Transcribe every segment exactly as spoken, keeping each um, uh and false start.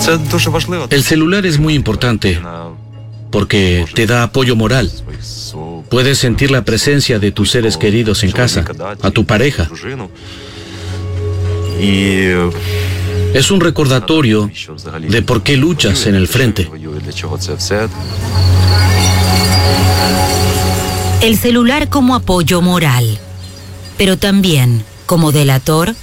El celular es muy importante porque te da apoyo moral. Puedes sentir la presencia de tus seres queridos en casa, a tu pareja. Es un recordatorio de por qué luchas en el frente. El celular como apoyo moral, pero también como delator.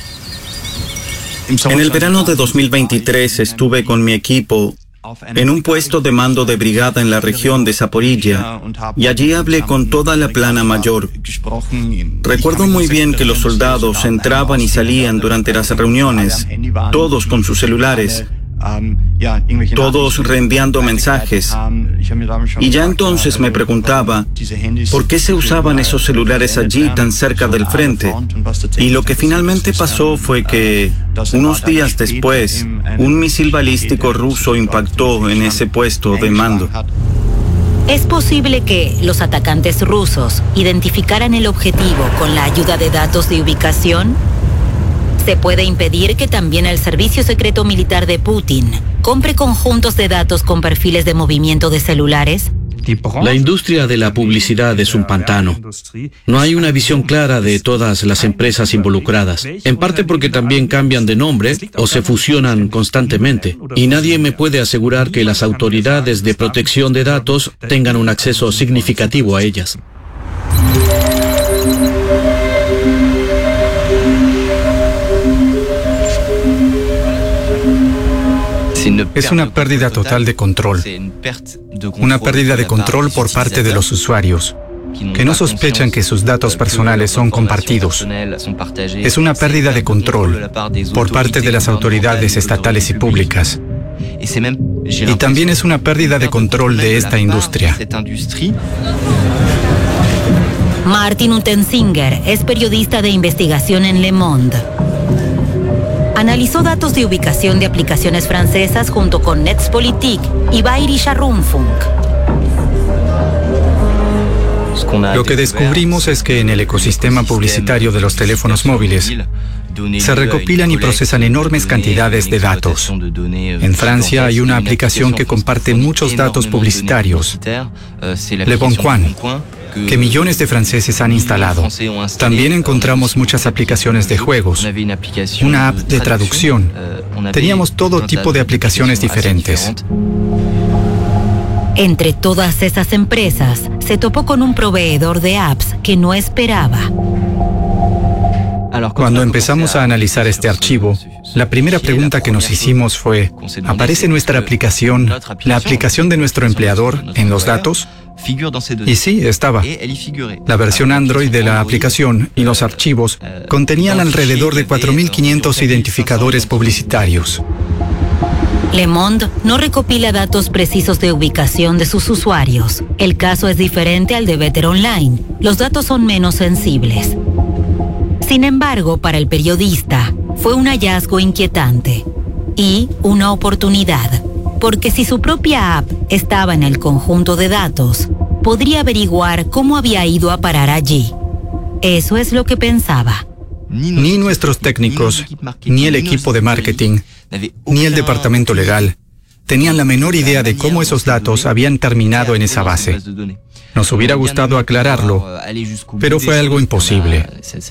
En el verano de dos mil veintitrés estuve con mi equipo en un puesto de mando de brigada en la región de Zaporilla, y allí hablé con toda la plana mayor. Recuerdo muy bien que los soldados entraban y salían durante las reuniones, todos con sus celulares, todos reenviando mensajes. Y ya entonces me preguntaba, ¿por qué se usaban esos celulares allí tan cerca del frente? Y lo que finalmente pasó fue que, unos días después, un misil balístico ruso impactó en ese puesto de mando. ¿Es posible que los atacantes rusos identificaran el objetivo con la ayuda de datos de ubicación? ¿Se puede impedir que también el Servicio Secreto Militar de Putin compre conjuntos de datos con perfiles de movimiento de celulares? La industria de la publicidad es un pantano. No hay una visión clara de todas las empresas involucradas, en parte porque también cambian de nombre o se fusionan constantemente, y nadie me puede asegurar que las autoridades de protección de datos tengan un acceso significativo a ellas. Es una pérdida total de control. Una pérdida de control por parte de los usuarios, que no sospechan que sus datos personales son compartidos. Es una pérdida de control por parte de las autoridades estatales y públicas. Y también es una pérdida de control de esta industria. Martin Untersinger es periodista de investigación en Le Monde. Analizó datos de ubicación de aplicaciones francesas junto con Netzpolitik y Bayerischer Rundfunk. Lo que descubrimos es que en el ecosistema publicitario de los teléfonos móviles se recopilan y procesan enormes cantidades de datos. En Francia hay una aplicación que comparte muchos datos publicitarios, Le Bon Coin, que millones de franceses han instalado. También encontramos muchas aplicaciones de juegos, una app de traducción. Teníamos todo tipo de aplicaciones diferentes. Entre todas esas empresas, se topó con un proveedor de apps que no esperaba. Cuando empezamos a analizar este archivo, la primera pregunta que nos hicimos fue, ¿aparece nuestra aplicación, la aplicación de nuestro empleador, en los datos? Y sí, estaba. La versión Android de la aplicación y los archivos contenían alrededor de cuatro mil quinientos identificadores publicitarios. Le Monde no recopila datos precisos de ubicación de sus usuarios. El caso es diferente al de Better Online. Los datos son menos sensibles. Sin embargo, para el periodista, fue un hallazgo inquietante y una oportunidad, porque si su propia app estaba en el conjunto de datos, podría averiguar cómo había ido a parar allí. Eso es lo que pensaba. Ni nuestros técnicos, ni el equipo de marketing, ni el departamento legal tenían la menor idea de cómo esos datos habían terminado en esa base. Nos hubiera gustado aclararlo, pero fue algo imposible.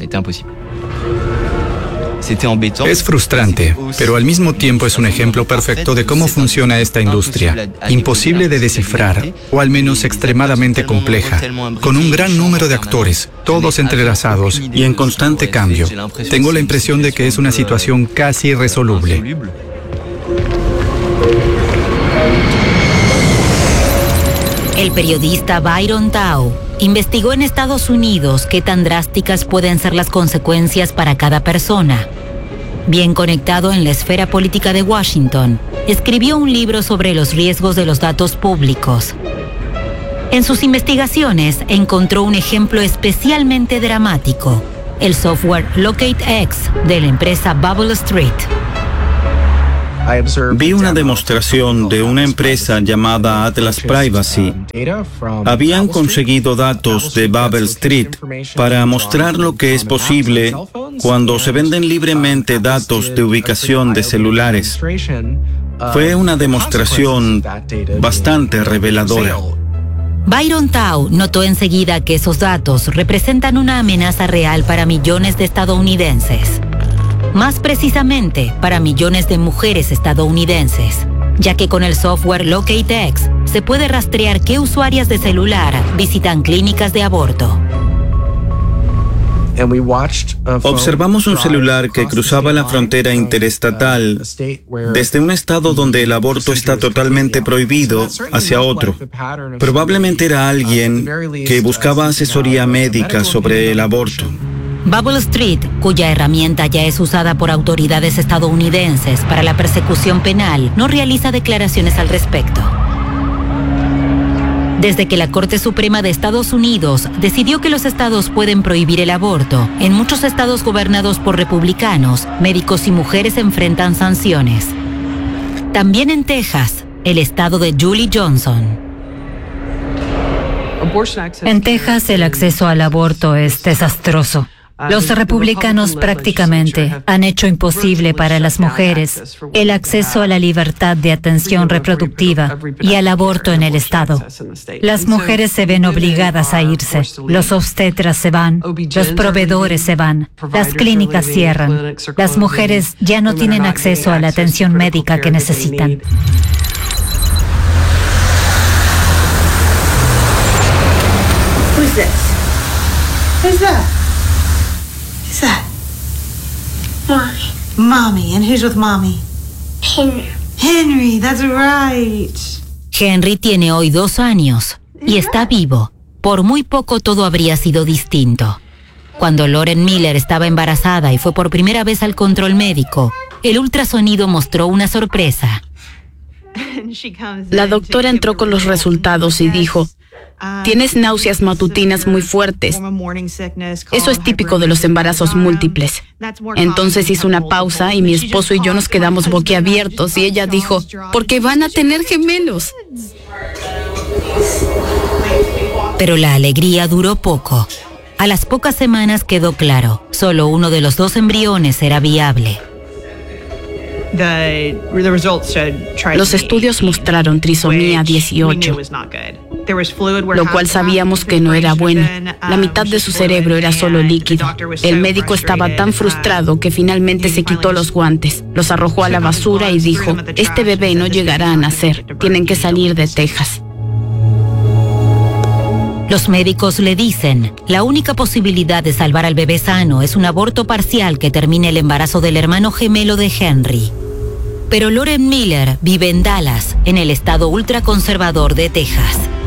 Es frustrante, pero al mismo tiempo es un ejemplo perfecto de cómo funciona esta industria. Imposible de descifrar, o al menos extremadamente compleja, con un gran número de actores, todos entrelazados y en constante cambio. Tengo la impresión de que es una situación casi irresoluble. El periodista Byron Tao investigó en Estados Unidos qué tan drásticas pueden ser las consecuencias para cada persona. Bien conectado en la esfera política de Washington, escribió un libro sobre los riesgos de los datos públicos. En sus investigaciones encontró un ejemplo especialmente dramático, el software LocateX de la empresa Bubble Street. Vi una demostración de una empresa llamada Atlas Privacy. Habían conseguido datos de Bubble Street para mostrar lo que es posible cuando se venden libremente datos de ubicación de celulares. Fue una demostración bastante reveladora. Byron Tao notó enseguida que esos datos representan una amenaza real para millones de estadounidenses. Más precisamente, para millones de mujeres estadounidenses, ya que con el software LocateX se puede rastrear qué usuarias de celular visitan clínicas de aborto. Observamos un celular que cruzaba la frontera interestatal desde un estado donde el aborto está totalmente prohibido hacia otro. Probablemente era alguien que buscaba asesoría médica sobre el aborto. Bubble Street, cuya herramienta ya es usada por autoridades estadounidenses para la persecución penal, no realiza declaraciones al respecto. Desde que la Corte Suprema de Estados Unidos decidió que los estados pueden prohibir el aborto, en muchos estados gobernados por republicanos, médicos y mujeres enfrentan sanciones. También en Texas, el estado de Julie Johnson. En Texas, el acceso al aborto es desastroso. Los republicanos prácticamente han hecho imposible para las mujeres el acceso a la libertad de atención reproductiva y al aborto en el estado. Las mujeres se ven obligadas a irse, los obstetras se van, los proveedores se van, las clínicas cierran. Las mujeres ya no tienen acceso a la atención médica que necesitan. Who's this? Who's that? Who's that? Mommy. Mommy. And who's with Mommy? Henry. Henry, that's right. Henry tiene hoy dos años y está vivo. Por muy poco todo habría sido distinto. Cuando Lauren Miller estaba embarazada y fue por primera vez al control médico, el ultrasonido mostró una sorpresa. La doctora entró con los resultados y dijo: tienes náuseas matutinas muy fuertes. Eso es típico de los embarazos múltiples. Entonces hizo una pausa y mi esposo y yo nos quedamos boquiabiertos y ella dijo: porque van a tener gemelos. Pero la alegría duró poco. A las pocas semanas quedó claro, solo uno de los dos embriones era viable. Los estudios mostraron trisomía dieciocho, lo cual sabíamos que no era bueno. La mitad de su cerebro era solo líquido. El médico estaba tan frustrado que finalmente se quitó los guantes, los arrojó a la basura y dijo: este bebé no llegará a nacer, tienen que salir de Texas. Los médicos le dicen, la única posibilidad de salvar al bebé sano es un aborto parcial que termine el embarazo del hermano gemelo de Henry. Pero Lauren Miller vive en Dallas, en el estado ultraconservador de Texas.